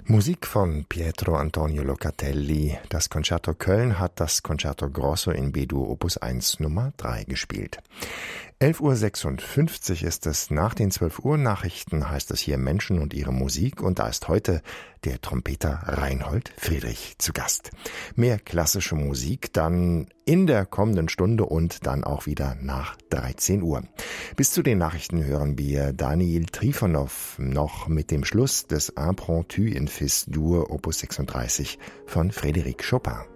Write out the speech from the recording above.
Musik von Pietro Antonio Locatelli. Das Concerto Köln hat das Concerto Grosso in B-Dur Opus 1 Nummer 3 gespielt. 11.56 Uhr ist es. Nach den 12 Uhr Nachrichten heißt es hier Menschen und ihre Musik, und da ist heute der Trompeter Reinhold Friedrich zu Gast. Mehr klassische Musik dann in der kommenden Stunde und dann auch wieder nach 13 Uhr. Bis zu den Nachrichten hören wir Daniil Trifonov noch mit dem Schluss des Impromptu in Fis-Dur Opus 36 von Frédéric Chopin.